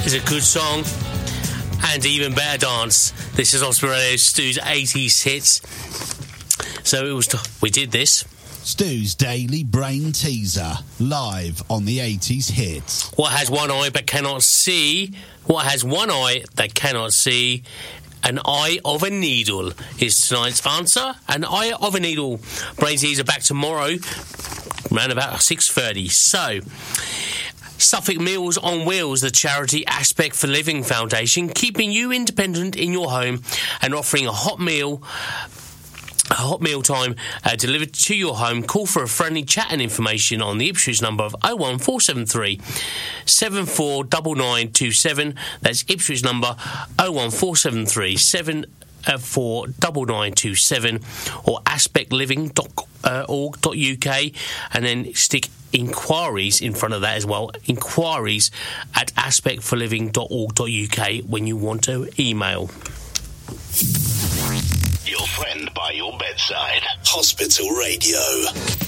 It's a good song and even better dance. This is Osprey Radio, Stu's 80s hits. So we did this. Stu's Daily Brain Teaser, live on the 80s hits. What has one eye but cannot see? What has one eye that cannot see? An eye of a needle is tonight's answer. An eye of a needle. Brain Teaser back tomorrow, around about 6:30. So, Suffolk Meals on Wheels, the charity Aspect for Living Foundation, keeping you independent in your home and offering a hot meal time delivered to your home. Call for a friendly chat and information on the Ipswich number of 01473 749927. That's Ipswich number 01473 749927, or aspectliving.org.uk, and then stick inquiries in front of that as well. Inquiries at aspectforliving.org.uk when you want to email. Your friend by your bedside. Hospital Radio.